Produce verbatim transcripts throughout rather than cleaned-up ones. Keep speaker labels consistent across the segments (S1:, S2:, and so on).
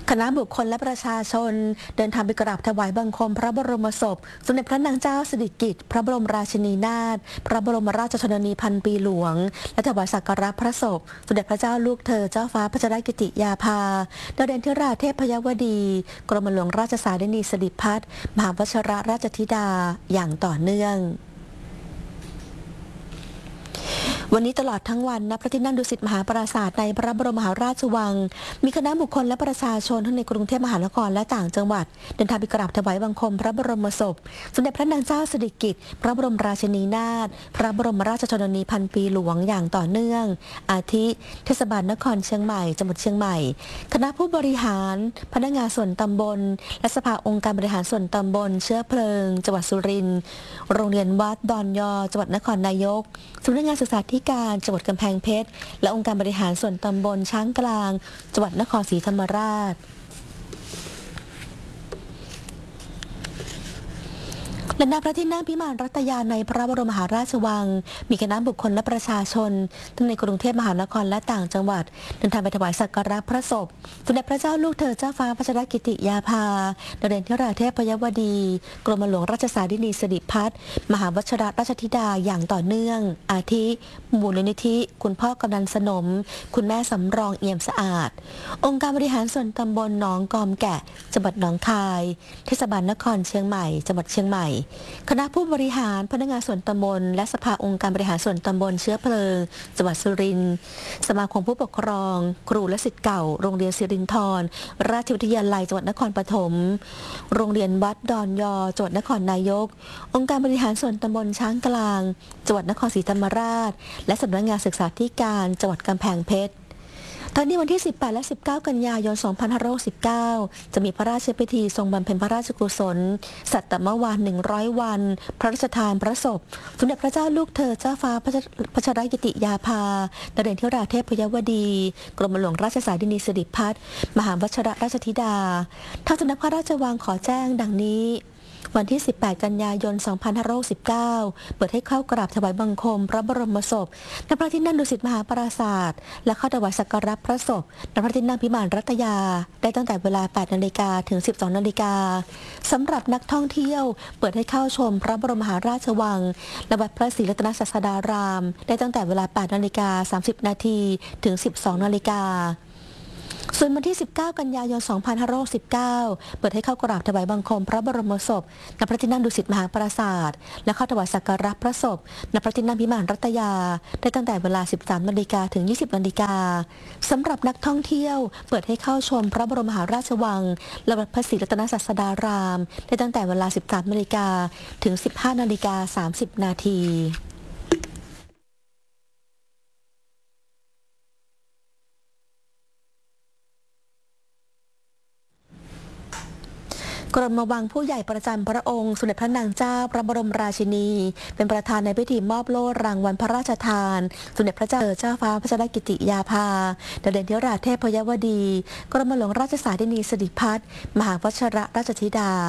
S1: คณะบุคคลและประชาชนเดินทางไปกราบถวายบังคมพระบรมศพสมเด็จพระนางเจ้าสิริกิติ์พระบรมราชินีนาถพระบรมราชชนนีพันปีหลวงและถวายสักการะพระศพสมเด็จพระเจ้าลูกเธอเจ้าฟ้าพัชรกิติยาภาดาวเด่นธิราเทพยวดีกรมหลวงราชสารินีสิริพัฒน์มหาวชิรราชธิดาอย่างต่อเนื่องวันนี้ตลอดทั้งวันณพระที่นั่งดุสิตมหาปราสาทในพระบรมมหาราชวังมีคณะบุคคลและประชาชนทั้งในกรุงเทพมหานครและต่างจังหวัดเดินทางไปกราบถวายบังคมพระบรมศพสมเด็จพระนางเจ้าสิริกิติ์พระบรมราชินีนาถพระบรมราชชนนีพันปีหลวงอย่างต่อเนื่องอาทิเทศบาลนครเชียงใหม่จังหวัดเชียงใหม่คณะผู้บริหารพนักงานส่วนตำบลและสภาองค์การบริหารส่วนตำบลเชื้อเพลิงจังหวัดสุรินทร์โรงเรียนวัดดอนยอจังหวัดนครนายกสำนักงานศึกษาธิการจังหวัดกำแพงเพชรและองค์การบริหารส่วนตำบลช้างกลางจังหวัดนครศรีธรรมราชและณพระที่นั่งพิมานรัตยาในพระบรมมหาราชวังมีคณะบุคคลและประชาชนทั้งในกรุงเทพมหานครและต่างจังหวัดเดินทางไปถวายสักการะพระศพสมเด็จพระเจ้าลูกเธอเจ้าฟ้าพัชรกิติยาภาดาวเด่นธิราเทพยวดีกรมหลวงราชสารินีสิริพัฒน์มหาวชิรราชธิดาอย่างต่อเนื่องอาทิมูลนิธิคุณพ่อกำนันสนมคุณแม่สำรองเอี่ยมสะอาดองค์การบริหารส่วนตำบลหนองกอมแกะจังหวัดหนองคายเทศบาลนครเชียงใหม่จังหวัดเชียงใหม่คณะผู้บริหารพนักงานส่วนตำบลและสภาองค์การบริหารส่วนตำบลเชื้อเพลิงจังหวัดสุรินทร์สมาคมผู้ปกครองครูและศิษย์เก่าโรงเรียนศิรินทรราชวิทยาลัยจังหวัดนครปฐมโรงเรียนวัดดอนยอจังหวัดนครนายกองค์การบริหารส่วนตำบลช้างกลางจังหวัดนครศรีธรรมราชและสำนักงานศึกษาธิการจังหวัดกำแพงเพชรตอนนี้วันที่สิบแปดและสิบเก้ากันยายนสองพันห้าร้อยหกสิบเก้าจะมีพระราชพิธีทรงบำเพ็ญพระราชกุศลสัตตมวาหนึ่งร้อยวันพระราชทานพระศพสมเด็จพระเจ้าลูกเธอเจ้าฟ้าพัชรกิติยาภาดาวเด่นธิราเทพยวดีกรมหลวงราชสารินีสิริพัฒน์มหาวชิรราชธิดาทางสำนักพระราชวังขอแจ้งดังนี้วันที่สิบแปดกันยายนสองพันห้าร้อยหกสิบเก้าเปิดให้เข้ากราบถวายบังคมพระบรมศพณพระที่นั่งดุสิตมหาปราสาทและเข้าถวายสักการะพระศพณพระที่นั่งพิมานรัตยาได้ตั้งแต่เวลาแปดนาฬิกาถึงสิบสองนาฬิกาสำหรับนักท่องเที่ยวเปิดให้เข้าชมพระบรมมหาราชวังและวัดพระศรีรัตนศาสดารามได้ตั้งแต่เวลาแปดนาฬิกาสามสิบนาทีถึงสิบสองนาฬิกาส่วนวันที่สิบเก้ากันยายนสองพันห้าร้อยหกสิบเก้าเปิดให้เข้ากราบถวายบังคมพระบรมศพณพระที่นั่งดุสิตมหาปราสาทและเข้าถวายสักการะพระศพณพระที่นั่งพิมานรัตยาได้ตั้งแต่เวลาสิบสามนาฬิกาถึงยี่สิบนาฬิกาสำหรับนักท่องเที่ยวเปิดให้เข้าชมพระบรมมหาราชวังและวัดพระศรีรัตนศาสดารามได้ตั้งแต่เวลาสิบสามนาฬิกาถึงสิบห้านาฬิกาสามสิบนาทีกรมวังผู้ใหญ่ประจำพระองค์สมเด็จพระนางเจ้าพระบรมราชินีเป็นประธานในพิธีมอบโล่รางวัลพระราชทานสมเด็จพระเจ้าเจ้าฟ้าพัชรกิติยาภาดาวเด่นธิราเทพยวดีกรมหลวงราชสารินีสิริพัฒน์มหาวชิรราชธิดา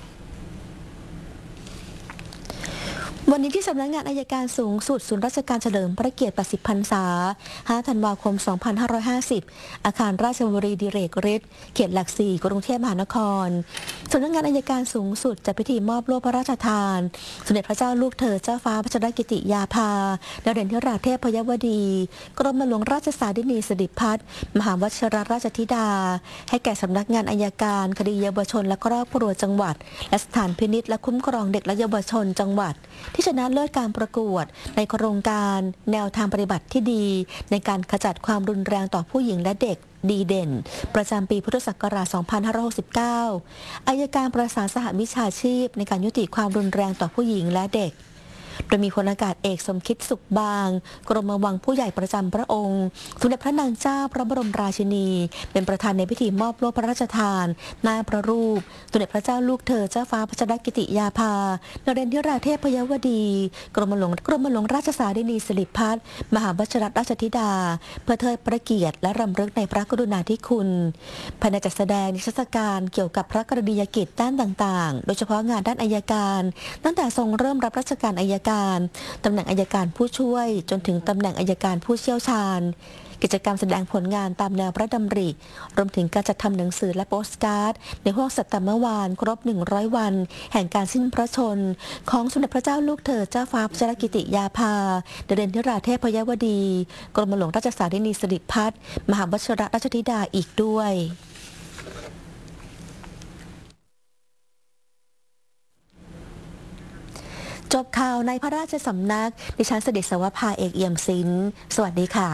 S1: วันนี้ที่สำนักงานอัยการสูงสุดศูนย์ราชการเฉลิมพระเกียรติแปดสิบพรรษาห้าธันวาคมสองพันห้าร้อยห้าสิบอาคารราชวรีดิเรกฤทธิ์เขตหลักสี่กรุงเทพมหานครสำนักงานอัยการสูงสุดจัดพิธีมอบโล่พระราชทานสมเด็จพระเจ้าลูกเธอเจ้าฟ้าพัชรกิติยาภาดาวเด่นธิราเทพยวดีกรมหลวงราชสารินีสิริพัฒน์มหาวชิรราชธิดาให้แก่สำนักงานอัยการคดีเยาวชนและครอบครัวจังหวัดและสถานพินิจและคุ้มครองเด็กและเยาวชนจังหวัดที่ชนะเลิศการประกวดในโครงการแนวทางปฏิบัติที่ดีในการขจัดความรุนแรงต่อผู้หญิงและเด็กดีเด่นประจำปีพุทธศักราชสองพันห้าร้อยหกสิบเก้าอัยการประสานสหวิชาชีพในการยุติความรุนแรงต่อผู้หญิงและเด็กโดยมีพลอากาศเอกสมคิดสุขบางกรมวังผู้ใหญ่ประจำพระองค์สมเด็จพระนางเจ้าพระบรมราชินีเป็นประธานในพิธีมอบโล่พระราชทานหน้าพระรูปสมเด็จพระเจ้าลูกเธอเจ้าฟ้าพัชรกิติยาภาดาวเด่นธิราเทพยวดีกรมหลวงกรมหลวงราชสารินีสิริพัฒน์มหาวชิรราชธิดาเพื่อเทิดพระเกียรติและรำลึกในพระกรุณาธิคุณภายในจัดแสดงนิทรรศการเกี่ยวกับพระกรณียกิจด้านต่างๆโดยเฉพาะงานด้านอัยการตั้งแต่ทรงเริ่มรับราชการอัยการตำแหน่งอัยการผู้ช่วยจนถึงตำแหน่งอัยการผู้เชี่ยวชาญกิจกรรมแสดงผลงานตามแนวพระดำริรวมถึงการจัดทำหนังสือและโปสการ์ดในห้วงสัตมวานครบหนึ่งร้อยวันแห่งการสิ้นพระชนของสมเด็จพระเจ้าลูกเธอเจ้าฟ้าพัชรกิติยาภาดเรนทิราเทพยวดีกรมหลวงราชสารินีสิริพัฒน์มหาวชิรราชธิดาอีกด้วยจบข่าวในพระราชสำนักดิฉันสิริสวภาเอกเอี่ยมศิลป์สวัสดีค่ะ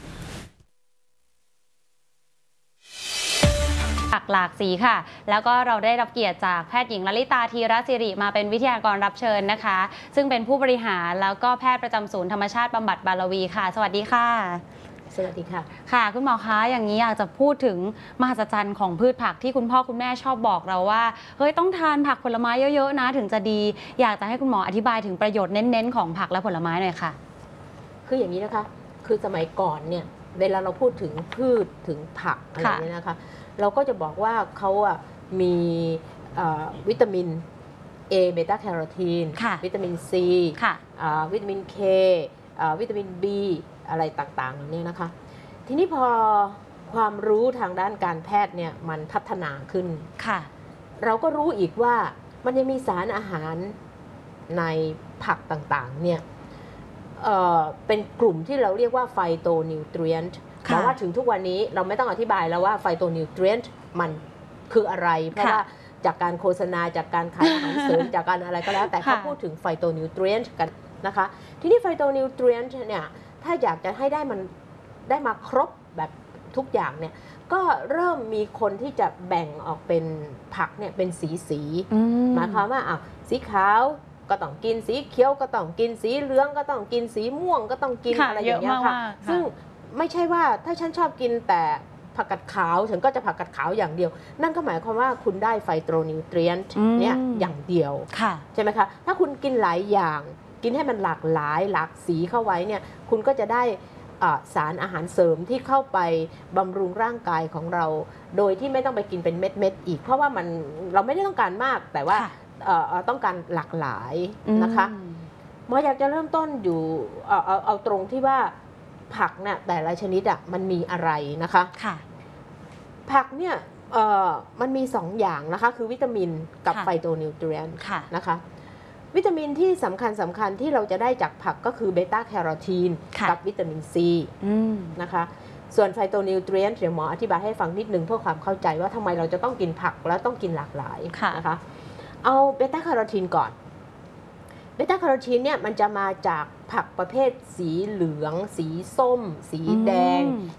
S2: หลากหลากสีค่ะแล้วก็เราได้รับเกียรติจากแพทย์หญิงลลิตาธีรศิริมาเป็นวิทยากรรับเชิญนะคะซึ่งเป็นผู้บริหารแล้วก็แพทย์ประจำศูนย์ธรรมชาติบำบัดบารวีค่ะสวัสดีค่ะ
S3: สวัสดีค่ะ
S2: ค่ะคุณหมอคะอย่างนี้อยากจะพูดถึงมหัศจรรย์ของพืชผักที่คุณพ่อคุณแม่ชอบบอกเราว่าเฮ้ยต้องทานผักผลไม้เยอะๆนะถึงจะดีอยากจะให้คุณหมออธิบายถึงประโยชน์เน้นๆของผักและผลไม้หน่อยค่ะ
S3: คืออย่างนี้นะคะคือสมัยก่อนเนี่ยเวลาเราพูดถึงพืชถึงผักอะไรเนี่ยนะคะเราก็จะบอกว่าเขาอ่ะมีวิตามิน A เบต้าแคโรทีนวิตามิน C วิตามิน K วิตามิน B อะไรต่างๆเหล่านี้นะคะทีนี้พอความรู้ทางด้านการแพทย์เนี่ยมันพัฒนาขึ้นเราก็รู้อีกว่ามันยังมีสารอาหารในผักต่างๆเนี่ยเอ่อเป็นกลุ่มที่เราเรียกว่าไฟโตนิวทรีนต์แต่ว่าถึงทุกวันนี้เราไม่ต้องอธิบายแล้วว่าไฟโตนิวทรีนต์มันคืออะไรเพราะว่าจากการโฆษณาจากการขายอาหารเสริมจากการอะไรก็แล้วแต่เขาพูดถึงไฟโตนิวทรีนต์กันนะคะทีนี้ไฟโตนิวทรีนต์เนี่ยถ้าอยากจะให้ได้มันได้มาครบแบบทุกอย่างเนี่ยก็เริ่มมีคนที่จะแบ่งออกเป็นผักเนี่ยเป็นสีสีหมายความว่าอ้าวสีขาวก็ต้องกินสีเขียวก็ต้องกินสีเหลืองก็ต้องกินสีม่วงก็ต้องกินอะไรอย่างเงี้ยค่ะซึ่งไม่ใช่ว่าถ้าฉันชอบกินแต่ผักกาดขาวฉันก็จะผักกาดขาวอย่างเดียวนั่นก็หมายความว่าคุณได้ไฟโตนิวทรีนต์เนี่ยอย่างเดียวใช่ไหมคะถ้าคุณกินหลายอย่างกินให้มันหลากหลายหลากสีเข้าไว้เนี่ยคุณก็จะได้สารอาหารเสริมที่เข้าไปบำรุงร่างกายของเราโดยที่ไม่ต้องไปกินเป็นเม็ดๆอีกเพราะว่ามันเราไม่ได้ต้องการมากแต่ว่าต้องการหลากหลายนะคะหมออยากจะเริ่มต้นอยู่เอาเอาเอาตรงที่ว่าผักเนี่ยแต่ละชนิดอ่ะมันมีอะไรนะคะผักเนี่ยมันมีสองอย่างนะคะคือวิตามินกับไฟโตนิวทรีนต์นะคะวิตามินที่สำคัญสำคัญที่เราจะได้จากผักก็คือเบต้าแคโรทีนกับวิตามินซีนะคะส่วนไฟโตนิวทรีนต์เดี๋ยวหมออธิบายให้ฟังนิดนึงเพื่อความเข้าใจว่าทำไมเราจะต้องกินผักแล้วต้องกินหลากหลายนะคะเอาเบต้าแคโรทีนก่อนเบต้าแคโรทีนเนี่ยมันจะมาจากผักประเภทสีเหลืองสีส้มสีแดง